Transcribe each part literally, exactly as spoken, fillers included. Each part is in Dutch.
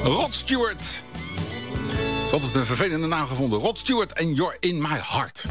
Rod Stewart. Dat is een vervelende naam gevonden. Rod Stewart en You're in My Heart.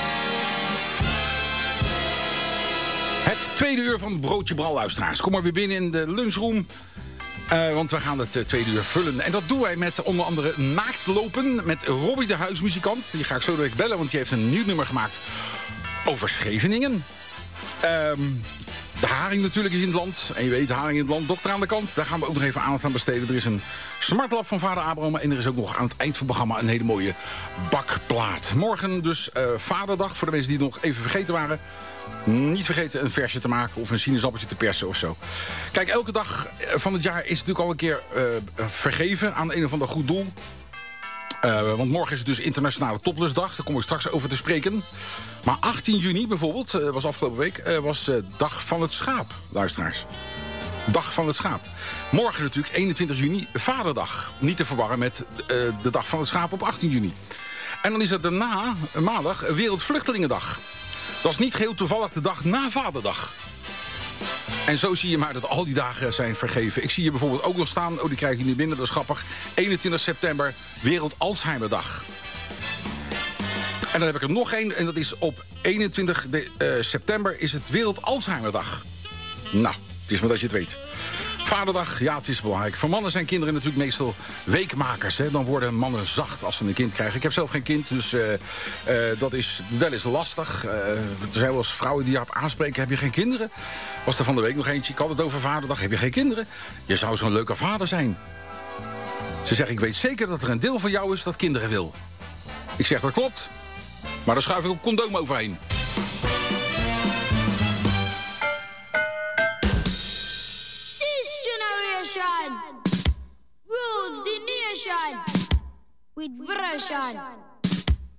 Het tweede uur van Broodje Bral, luisteraars. Kom maar weer binnen in de lunchroom. Uh, want we gaan het uh, tweede uur vullen. En dat doen wij met onder andere Naakt Lopen. Met Robbie de Huismuzikant. Die ga ik zo direct bellen, want die heeft een nieuw nummer gemaakt over Scheveningen. Um, de haring natuurlijk is in het land. En je weet, de haring in het land, dokter aan de kant. Daar gaan we ook nog even aandacht aan besteden. Er is een smartlab van vader Abraham. En er is ook nog aan het eind van het programma een hele mooie bakplaat. Morgen dus uh, Vaderdag. Voor de mensen die het nog even vergeten waren. Niet vergeten een versje te maken of een sinaasappeltje te persen of zo. Kijk, elke dag van het jaar is natuurlijk al een keer uh, vergeven aan een of ander goed doel. Uh, want morgen is het dus Internationale Toplessdag. Daar kom ik straks over te spreken. Maar achttien juni bijvoorbeeld, uh, was afgelopen week, uh, was uh, Dag van het Schaap, luisteraars. Dag van het Schaap. Morgen natuurlijk, eenentwintig juni, Vaderdag. Niet te verwarren met uh, de Dag van het Schaap op achttien juni. En dan is het daarna, maandag, Wereldvluchtelingendag. Dat is niet geheel toevallig de dag na Vaderdag. En zo zie je maar dat al die dagen zijn vergeven. Ik zie je bijvoorbeeld ook nog staan, oh die krijg je nu binnen, dat is grappig. eenentwintig september, Wereld Alzheimerdag. En dan heb ik er nog één, en dat is op eenentwintig september is het Wereld Alzheimerdag. Nou, het is maar dat je het weet. Vaderdag, ja, het is belangrijk. Voor mannen zijn kinderen natuurlijk meestal weekmakers. Hè. Dan worden mannen zacht als ze een kind krijgen. Ik heb zelf geen kind, dus uh, uh, dat is wel eens lastig. Uh, er zijn wel eens vrouwen die daarop aanspreken. Heb je geen kinderen? Was er van de week nog eentje. Ik had het over Vaderdag. Heb je geen kinderen? Je zou zo'n leuke vader zijn. Ze zegt, ik weet zeker dat er een deel van jou is dat kinderen wil. Ik zeg, dat klopt. Maar daar schuif ik een condoom overheen. Rules the nation with version.